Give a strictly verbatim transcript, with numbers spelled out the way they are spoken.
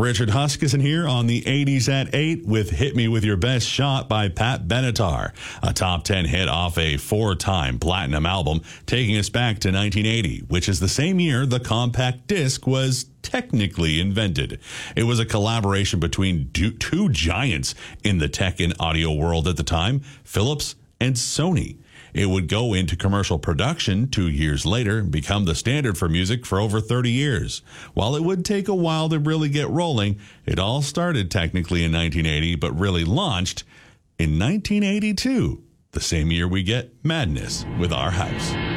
Richard Huskisson here on the eighties at eight with Hit Me With Your Best Shot by Pat Benatar, a top ten hit off a four-time platinum album, taking us back to nineteen eighty, which is the same year the compact disc was technically invented. It was a collaboration between two giants in the tech and audio world at the time, Philips and Sony. It would go into commercial production two years later and become the standard for music for over thirty years. While it would take a while to really get rolling, it all started technically in nineteen eighty, but really launched in nineteen eighty-two, the same year we get Madness with Our House.